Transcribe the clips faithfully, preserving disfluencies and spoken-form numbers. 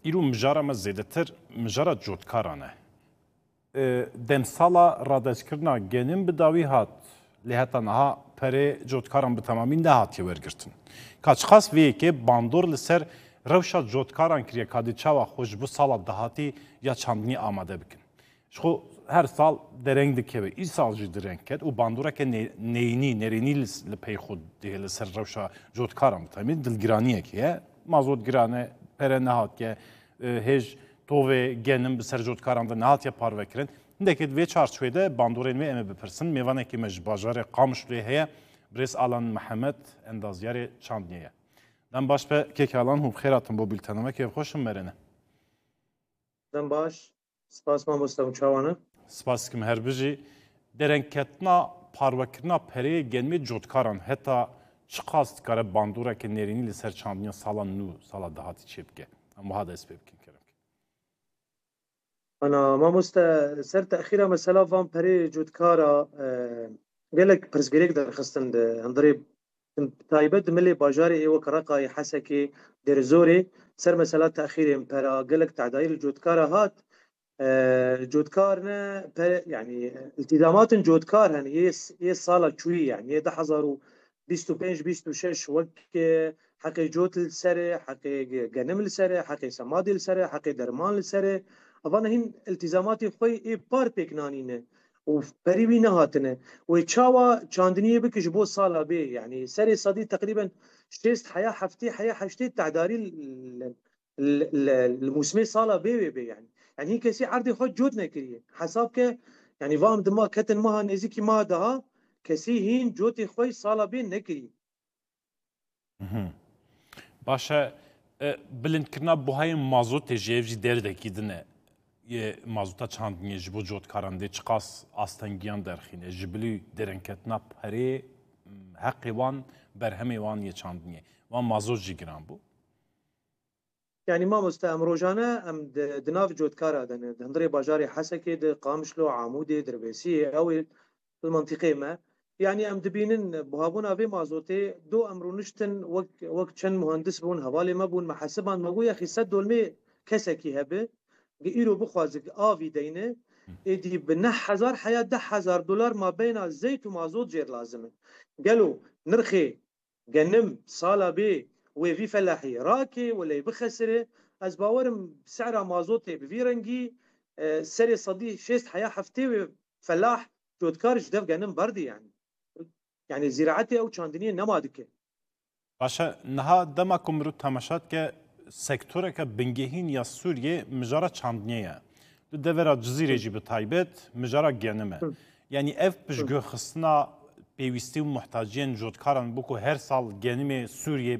ایرو مجاره ما زیدتر مجاره جوتکارانه. دم سالا رادش کردنا گنم بداوی هات لحتا نها پره جوتکاران به تمامی نه هاتی ورگرتن. کاچ خاص وی که باندور لسر روشا جوتکاران کریه کادی چاوا خوش بو سالا دهاتی یا چاندنی آماده بکن. شو her sal dereng dikeve. İl salcı dereng ket. O bandura ke neyni, nereni lepey xud diye ser revşa jotkaram tamin dilgiraniye ki. Mazot girane pere nehat ke hej tove genim bi ser jotkaram da nehat ya parvekirin. Ndeket ve çarşvede bandurên ve eme bipirsin. Mevanekî me ji bajarê Qamişloyê heye. Brês Alan Mihemed endaziyarê Çandniyê. Dem baş be kekalan hûb xêratin bo bîltena me kêv xweş in merene. Dem baş. Spas mamosta çawana. Spas kim her bijî derengketna parvekirina pereyê genmê cotkaran heta çiqas dikare bandûrekê nêrînî li ser çandiniya sala nû sala dahatî çêbike. Em wiha dest pê bikin kerem. Ana mamosta ser texîra mesela van pereyê cotkara gelek pirsgirêk derxistin de hundirê taybet milê bajarê ê wek Reqayê Hesekê Derzorê ser mesela texîrên pera gelek tedayî li cotkara hat جودكار نه يعني التزامات جودكار هن يس يس صالة شوي يعني ده حزارو بيستو بينج بيستو شش وك حقي جوت السري حقي جنم السري حقي سمادي السري حقي درمان السري أظن هن التزامات خوي إيه بار بيكنانينه وبريبي نهاتنه ويتشاوا شاندنيه بكش بو صالة بي يعني سري صديق تقريبا شتيست حياة حفتي حياة حشتي تعداري الموسمي صالة بي بي بي يعني يعني هي كسي عردي خود جود نكريه حساب که يعني فهم دما كتن مها نزيكي ما ده كسي هين جوتي خوي صالا بين نكري باشا بلند کرنا بو های مازوت جیوجی درده کیدنه یه مازوتا چاندنیه جبو جوت کارنده چقاس آستنگیان درخینه جبلی درنکتنا پره حقی وان برهمی وان یه چاندنیه وان مازوت جی گران بو يعني ما مستهم روجانا ام دناف جودكارا دن هندري باجاري حسكي د قامشلو عمودي دربيسي او المنطقه ما يعني ام دبينن بهابونا في مازوتي دو امرو نشتن وقت وقت شن مهندس بون حوالي ما بون محاسبان مگو يا اخي سد دولمي كسكي هبه ايرو بخوازك افي دينه ادي بنح هزار حياه ده هزار دولار ما بين الزيت ومازوت جير لازمه قالوا نرخي جنم صاله بي وفي فلاحي راكي ولا بخسره از باورم سعر مازوتي بفيرنجي سري صدي شيست حياه حفتي فلاح جودكارش دف جنم بردي يعني يعني زراعتي او چاندني نمادكه باشا نها دما كمرو تماشات که سکتوره که بنگهین یا سوریه مجارا چاندنیه دو devera جزیره جی به تایبت مجارا گنمه یعنی اف بجگو خصنا پیوستی و محتاجین جودکاران بکو هر سال گنم سوریه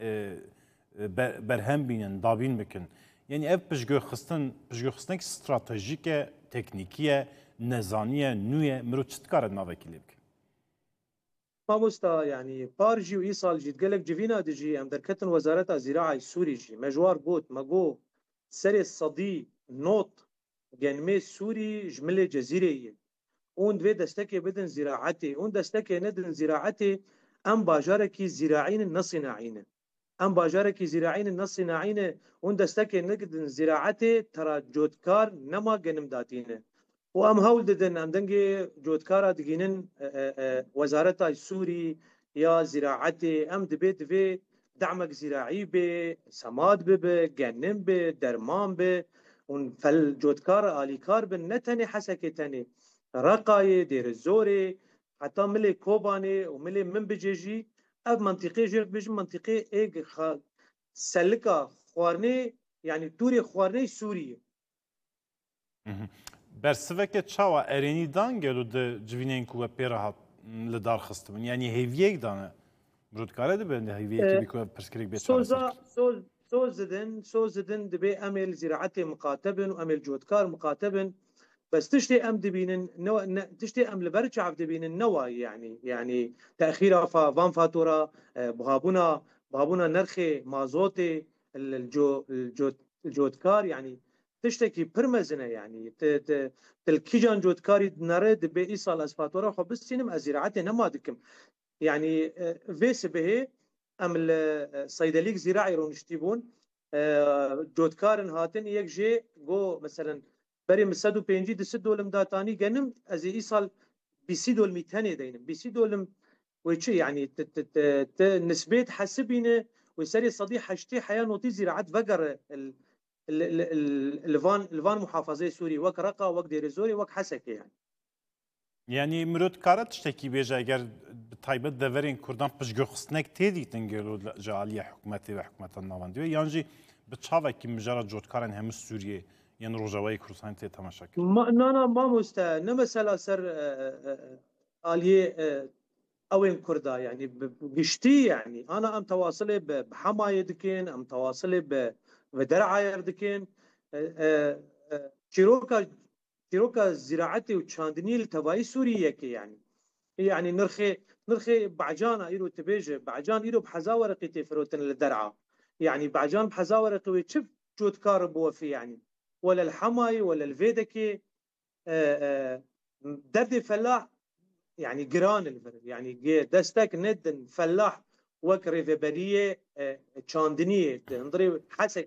برهم بینن دابین بکن یعنی اف بجگو خستن بجگو خستن که استراتژیکه تکنیکیه نظانیه نویه مرو چتکار ناوکیلی بکن ماموستا يعني بارجي وإيصال جي تقلك جفينا دجي أم دركتن وزارة الزراعة السوري جي مجوار بوت مجو سري الصدي نوت جنمي سوري جملة جزيرية اون دوی دستکه بدن زراعتي اون دستکه ندن زراعتي ام باجاركي زراعين النصناعين ام باجاركي زراعين النصناعين اون دستکه ندن زراعتي ترى جودكار نما جنم داتينه وام هول ددن ام دنگي جودكارا دگينن وزارة السوري يا زراعتي ام دبي دبي دعمك زراعي بي سماد بي جنم بي درمان بي ون فل جودكار آليكار بن نتني حسكي تني رقاية دير الزوري حتى ملي كوباني وملي من بجيجي اف منطقي جير بيج منطقي ايج سلكا خوارني يعني توري خوارني سوريا برسوکه چاوا ارینی دان گلو ده جوینین کو پیرا هات لدار خستم یعنی هیویک دانه برودکاره ده بنده هیویک بیکو پرسکریک بیت سوزا سوز سوزدن سوزدن دبي امل زراعتي مقاتبن وامل جودكار مقاتبن بس تشتي ام دبينن نو... تشتي ام لبرشع دبينن نوا يعني يعني تاخيرها فان فاتوره بهابونا بهابونا نرخي مازوتي الجو الجو الجودكار يعني تشتكي برمزنه يعني تلكيجان جودكاري نرد بايصال اسفاتوره خو بس سينم ازراعتي نمادكم يعني فيس به ام الصيدليك زراعي رونشتيبون جودکارن هاتن یک جی گو مثلا بریم صد و پنج دست دولم داتانی گنم از ای سال بیست دول میتنه دینم بیست دولم وچه يعني نسبة حسبينه ويسري صديق حشتي حياة نوتي زراعة فقر الفان الفان محافظة سوري وك رقا وك دير زوري وك حسك يعني يعني مرود كارت تشتكي بيجا اگر تايبت دفرين كردان پشگو خستنك تيدي تنگلو جعالية حكومتي وحكومة النوانديو يعني بتشافا كي مجرد جودكارن هم سوريا يعني روجاوي كردستان تي تماشاكل ما انا ما مستا نمسلا سر آلية اوين كردا يعني بقشتي يعني انا ام تواصلي بحماية دكين ام تواصلي بدرعاير دكين شيروكا شيروكا زراعتي وتشاندني التواي سوريا كي يعني يعني نرخي نرخي بعجانا ايرو تبيجه بعجان ايرو بحزاور قيتي فروتن للدرعه يعني بعجان بحزاور قوي تشوف جود كاربو في يعني ولا الحماي ولا الفيدكي دردي فلاح يعني جران الفر يعني دستك ند فلاح وكري في بريه تشاندنيه نضري حسك